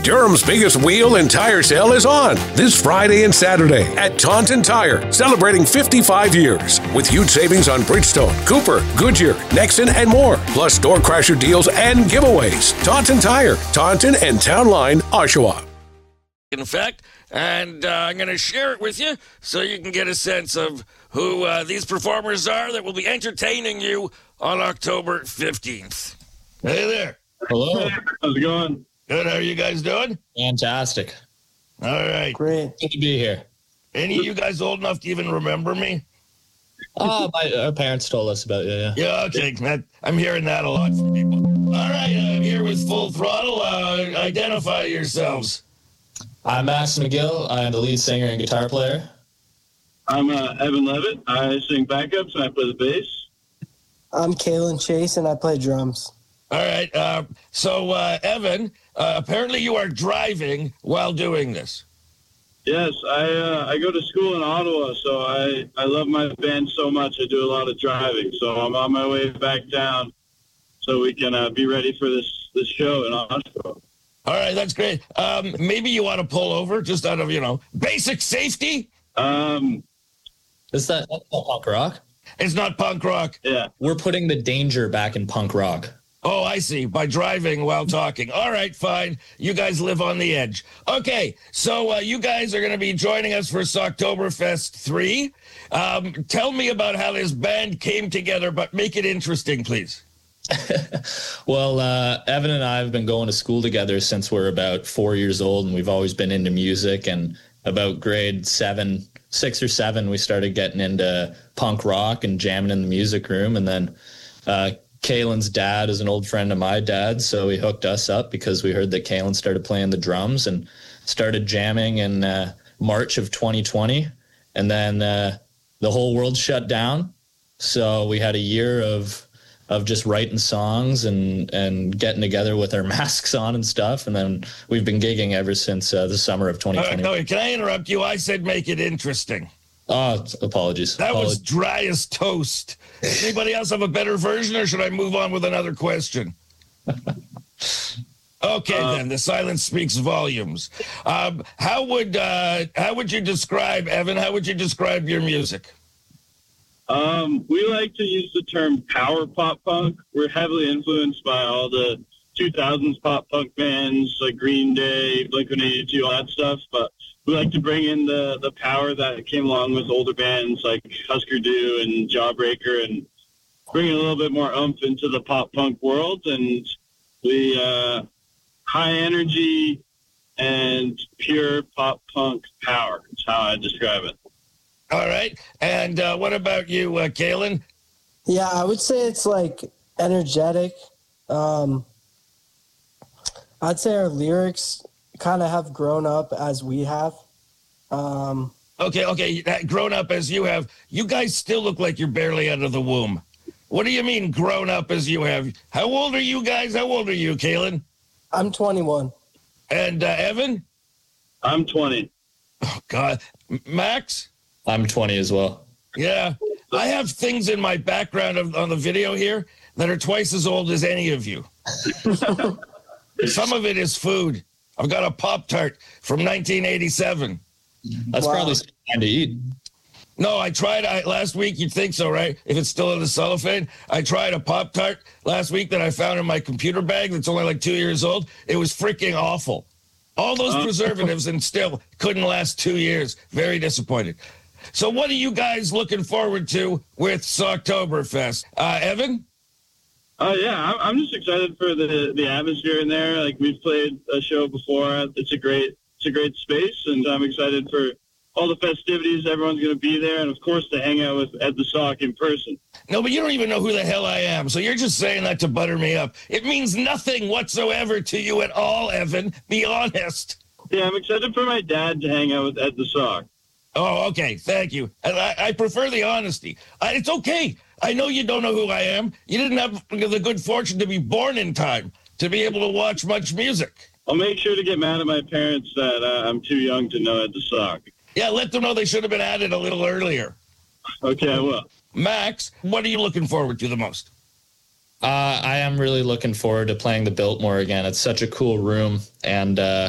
Durham's biggest wheel and tire sale is on this Friday and Saturday at Taunton Tire, celebrating 55 years with huge savings on Bridgestone, Cooper, Goodyear, Nexon, and more, plus door crasher deals and giveaways. Taunton Tire, Taunton and Town Line, Oshawa. In fact, and I'm going to share it with you so you can get a sense of who these performers are that will be entertaining you on October 15th. Hey there. Hello. How's it going? Good. How are you guys doing? Fantastic. All right. Great. Good to be here. Any of you guys old enough to even remember me? Our parents told us about you, yeah. Yeah, okay. I'm hearing that a lot from people. All right, I'm here with Full Throttle. Identify yourselves. I'm Max McGill. I'm the lead singer and guitar player. I'm Evan Levitt. I sing backups and I play the bass. I'm Kalen Chase, and I play drums. All right. So, Evan, apparently you are driving while doing this. Yes, I go to school in Ottawa, so I love my band so much. I do a lot of driving, so I'm on my way back down so we can be ready for this show in Oshawa. All right, that's great. Maybe you want to pull over just out of, basic safety? Is that punk rock? It's not punk rock. Yeah. We're putting the danger back in punk rock. Oh, I see. By driving while talking. All right, fine. You guys live on the edge. Okay, so you guys are going to be joining us for Socktoberfest 3. Tell me about how this band came together, but make it interesting, please. Well, Evan and I have been going to school together since we're about 4 years old, and we've always been into music. And about grade 6 or 7, we started getting into punk rock and jamming in the music room. And then Kalen's dad is an old friend of my dad, so he hooked us up because we heard that Kalen started playing the drums and started jamming in March of 2020. And then the whole world shut down. So we had a year of just writing songs and getting together with our masks on and stuff. And then we've been gigging ever since the summer of 2020. No, can I interrupt you? I said make it interesting. Oh, apologies. That was dry as toast. Anybody else have a better version, or should I move on with another question? Okay, then. The silence speaks volumes. How would you describe, Evan, how would you describe your music? We like to use the term power pop punk. We're heavily influenced by all the 2000s pop punk bands like Green Day, Blink-182, all that stuff. But we like to bring in the power that came along with older bands like Husker Du and Jawbreaker and bring a little bit more oomph into the pop punk world. And we high energy and pure pop punk power is how I describe it. All right. And what about you, Kalen? Yeah, I would say it's like energetic. I'd say our lyrics kind of have grown up as we have. Okay, grown up as you have. You guys still look like you're barely out of the womb. What do you mean grown up as you have? How old are you guys? How old are you, Kalen? I'm 21. And Evan? I'm 20. Oh, God. Max? I'm 20 as well. Yeah. I have things in my background on the video here that are twice as old as any of you. Some of it is food. I've got a Pop-Tart from 1987. That's probably time to eat. No, I tried last week. You'd think so, right? If it's still in the cellophane. I tried a Pop-Tart last week that I found in my computer bag that's only like 2 years old. It was freaking awful. All those preservatives and still couldn't last 2 years. Very disappointed. So what are you guys looking forward to with Socktoberfest? Evan? Yeah, I'm just excited for the atmosphere in there. Like, we've played a show before. It's a great space, and I'm excited for all the festivities. Everyone's going to be there, and of course to hang out with Ed the Sock in person. No, but you don't even know who the hell I am, so you're just saying that to butter me up. It means nothing whatsoever to you at all, Evan. Be honest. Yeah, I'm excited for my dad to hang out with Ed the Sock. Oh, okay. Thank you. And I prefer the honesty. It's okay. I know you don't know who I am. You didn't have the good fortune to be born in time to be able to watch much music. I'll make sure to get mad at my parents that I'm too young to know Ed the Sock. Yeah, let them know they should have been added a little earlier. Okay, I will. Max, what are you looking forward to the most? I am really looking forward to playing the Biltmore again. It's such a cool room, and